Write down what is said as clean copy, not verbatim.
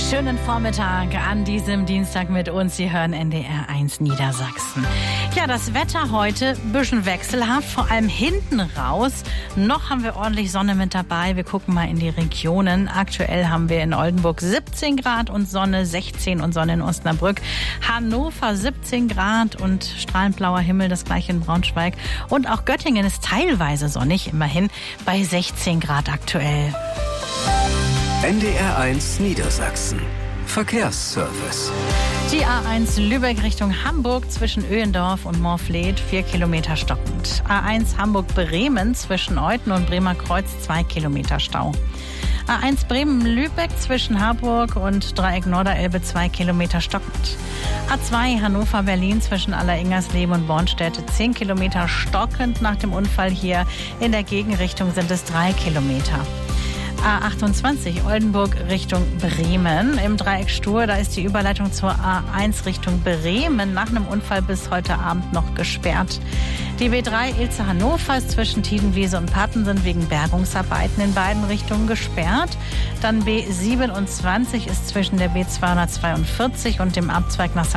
Schönen Vormittag an diesem Dienstag mit uns. Sie hören NDR 1 Niedersachsen. Ja, das Wetter heute ein bisschen wechselhaft, vor allem hinten raus. Noch haben wir ordentlich Sonne mit dabei. Wir gucken mal in die Regionen. Aktuell haben wir in Oldenburg 17 Grad und Sonne, 16 und Sonne in Osnabrück. Hannover 17 Grad und strahlend blauer Himmel, das gleiche in Braunschweig. Und auch Göttingen ist teilweise sonnig, immerhin bei 16 Grad aktuell. NDR 1 Niedersachsen. Verkehrsservice. Die A1 Lübeck Richtung Hamburg zwischen Öhendorf und Moorfleet 4 Kilometer stockend. A1 Hamburg-Bremen zwischen Euthen und Bremer Kreuz 2 Kilometer Stau. A1 Bremen-Lübeck zwischen Harburg und Dreieck Norderelbe 2 Kilometer stockend. A2 Hannover-Berlin zwischen Alleringers-Leben und Bornstädte 10 Kilometer stockend. Nach dem Unfall hier in der Gegenrichtung sind es 3 Kilometer. A28 Oldenburg Richtung Bremen. Im Dreieck Stur, da ist die Überleitung zur A1 Richtung Bremen nach einem Unfall bis heute Abend noch gesperrt. Die B3 Ilze-Hannover ist zwischen Tiedenwiese und Pattensen wegen Bergungsarbeiten in beiden Richtungen gesperrt. Dann B27 ist zwischen der B242 und dem Abzweig nach